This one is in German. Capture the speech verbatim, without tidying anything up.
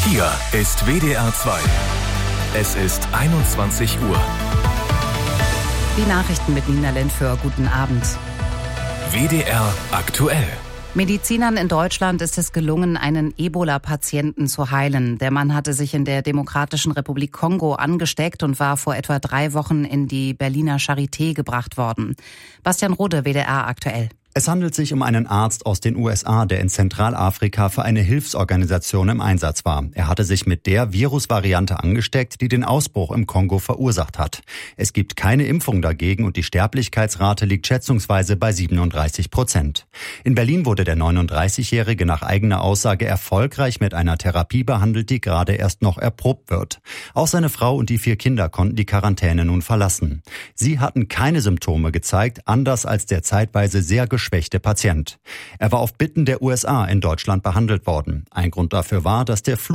Hier ist W D R zwei. Es ist einundzwanzig Uhr. Die Nachrichten mit Nina Lentföhr. Guten Abend. W D R aktuell. Medizinern in Deutschland ist es gelungen, einen Ebola-Patienten zu heilen. Der Mann hatte sich in der Demokratischen Republik Kongo angesteckt und war vor etwa drei Wochen in die Berliner Charité gebracht worden. Bastian Rode, W D R aktuell. Es handelt sich um einen Arzt aus den U S A, der in Zentralafrika für eine Hilfsorganisation im Einsatz war. Er hatte sich mit der Virusvariante angesteckt, die den Ausbruch im Kongo verursacht hat. Es gibt keine Impfung dagegen und die Sterblichkeitsrate liegt schätzungsweise bei siebenunddreißig Prozent. In Berlin wurde der neununddreißigjährige nach eigener Aussage erfolgreich mit einer Therapie behandelt, die gerade erst noch erprobt wird. Auch seine Frau und die vier Kinder konnten die Quarantäne nun verlassen. Sie hatten keine Symptome gezeigt, anders als der zeitweise sehr geschwächte Patient. Er war auf Bitten der U S A in Deutschland behandelt worden. Ein Grund dafür war, dass der Flug